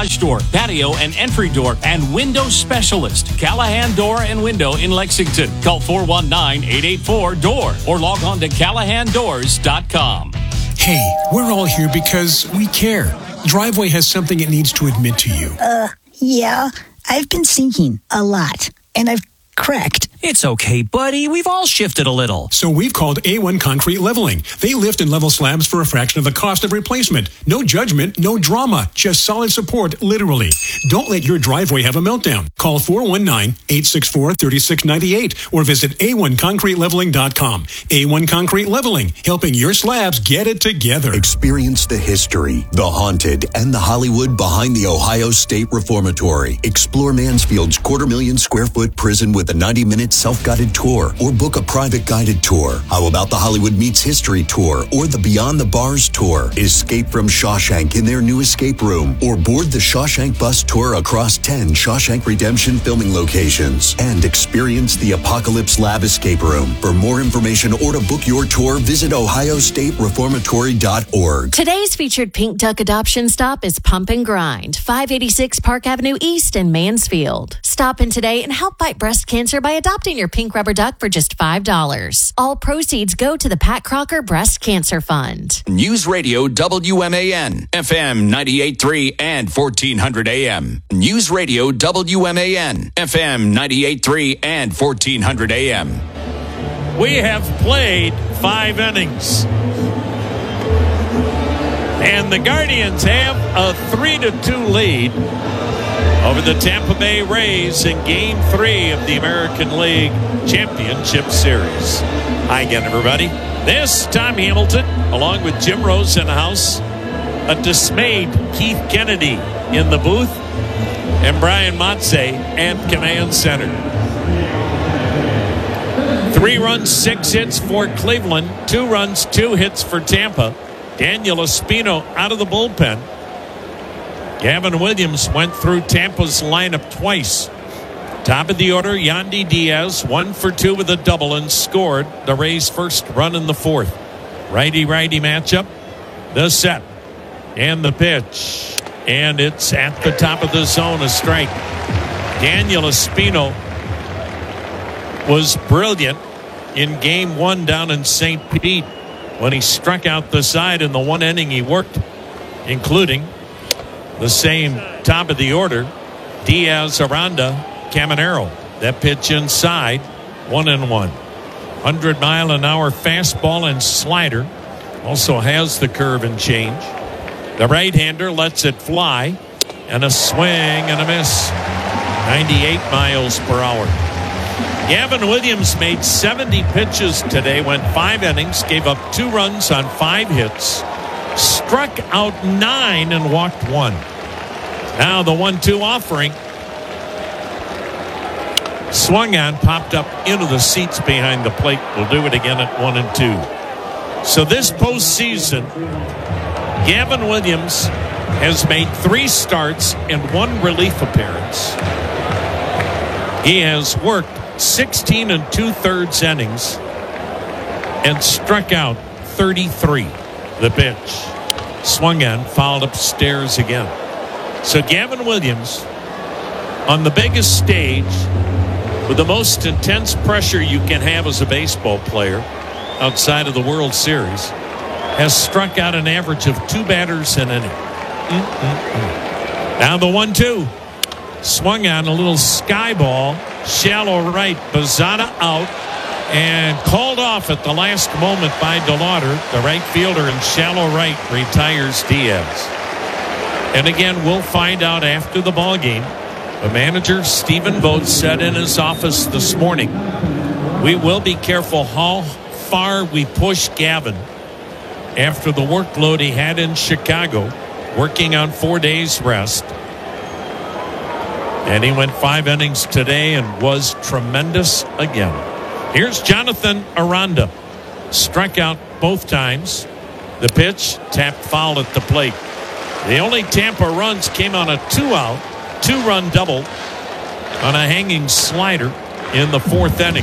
garage door, patio and entry door, and window specialist. Callahan Door and Window in Lexington. Call 419-884-DOOR or log on to callahandoors.com. Hey, we're all here because we care. Driveway has something it needs to admit to you. Yeah. I've been sinking a lot, and I've cracked. It's okay, buddy. We've all shifted a little. So we've called A1 Concrete Leveling. They lift and level slabs for a fraction of the cost of replacement. No judgment, no drama, just solid support, literally. Don't let your driveway have a meltdown. Call 419-864-3698 or visit a1concreteleveling.com. A1 Concrete Leveling, helping your slabs get it together. Experience the history, the haunted, and the Hollywood behind the Ohio State Reformatory. Explore Mansfield's 250,000-square-foot prison with a 90-minute self-guided tour, or book a private guided tour. How about the Hollywood Meets History tour or the Beyond the Bars tour? Escape from Shawshank in their new escape room, or board the Shawshank bus tour across 10 Shawshank Redemption filming locations, and experience the Apocalypse Lab escape room. For more information or to book your tour, visit ohiostatereformatory.org. Today's featured Pink Duck adoption stop is Pump and Grind, 586 Park Avenue East in Mansfield. Stop in today and help fight breast cancer by adopting your pink rubber duck for just $5. All proceeds go to the Pat Crocker Breast Cancer Fund. News Radio WMAN, FM 98.3 and 1400 AM. News Radio WMAN, FM 98.3 and 1400 AM. We have played 5 innings. And the Guardians have a 3-2 lead over the Tampa Bay Rays in Game 3 of the American League Championship Series. Hi again, everybody. This Tom Hamilton, along with Jim Rose in the house, a dismayed Keith Kennedy in the booth, and Brian Motze at Command Center. 3 runs, 6 hits for Cleveland, 2 runs, 2 hits for Tampa. Daniel Espino out of the bullpen. Gavin Williams went through Tampa's lineup twice. Top of the order, Yandy Diaz, 1 for 2 with a double and scored the Rays' first run in the 4th. Righty-righty matchup. The set and the pitch. And it's at the top of the zone, a strike. Daniel Espino was brilliant in Game 1 down in St. Pete when he struck out the side in the 1 inning he worked, including the same top of the order, Diaz, Aranda, Caminero. That pitch inside, 1-1. 100-mile-an-hour fastball and slider. Also has the curve and change. The right-hander lets it fly, and a swing and a miss. 98 miles per hour. Gavin Williams made 70 pitches today, went 5 innings, gave up 2 runs on 5 hits. Struck out 9 and walked 1. Now the 1-2 offering. Swung on, popped up into the seats behind the plate. We'll do it again at 1-2. So this postseason, Gavin Williams has made 3 starts and 1 relief appearance. He has worked 16 2/3 innings and struck out 33. The pitch. Swung on, fouled upstairs again. So Gavin Williams, on the biggest stage, with the most intense pressure you can have as a baseball player outside of the World Series, has struck out an average of 2 batters an inning. Now the 1-2. Swung on, a little sky ball, shallow right, Bazzana out, and called off at the last moment by DeLauder. The right fielder in shallow right retires Diaz. And again, we'll find out after the ball game. The manager, Stephen Vogt, said in his office this morning, we will be careful how far we push Gavin after the workload he had in Chicago, working on 4 days rest. And he went 5 innings today and was tremendous again. Here's Jonathan Aranda. Struck out both times. The pitch, tapped foul at the plate. The only Tampa runs came on a 2-out, 2-run double on a hanging slider in the 4th inning.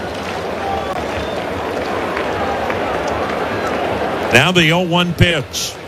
Now the 0-1 pitch.